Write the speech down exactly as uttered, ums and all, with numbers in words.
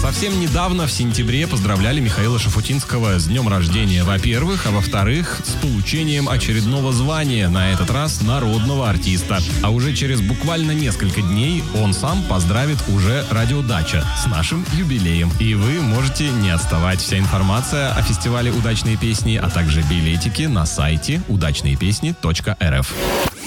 Совсем недавно, в сентябре, поздравляли Михаила Шафутинского с днем рождения, во-первых, а во-вторых, с получением очередного звания, на этот раз народного артиста. А уже через буквально несколько дней он сам поздравит уже Радио Дача с нашим юбилеем. И вы можете не отставать. Вся информация о фестивале «Удачные песни», а также билетики на сайте удачные песни точка эр эф.